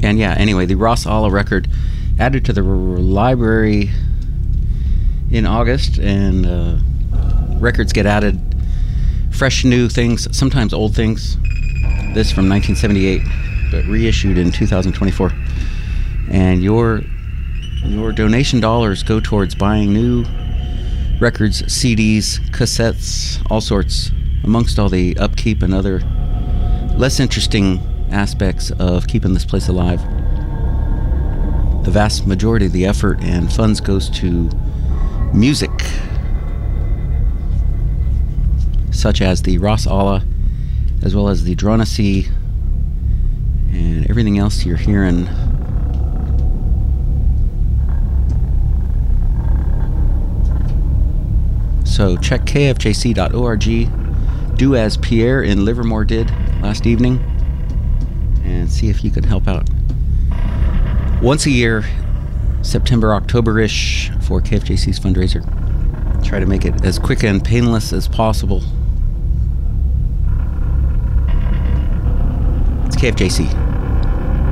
And yeah, anyway, the Ross Alla record added to the library in August, and records get added, fresh new things, sometimes old things. This from 1978, but reissued in 2024. And your donation dollars go towards buying new records, CDs, cassettes, all sorts, amongst all the upkeep and other less interesting aspects of keeping this place alive. The vast majority of the effort and funds goes to music, such as the Ross Alla, as well as the Dronasy, and everything else you're hearing. So check kfjc.org, do as Pierre in Livermore did last evening, and see if you can help out. Once a year, September, October-ish, for KFJC's fundraiser. Try to make it as quick and painless as possible. It's KFJC.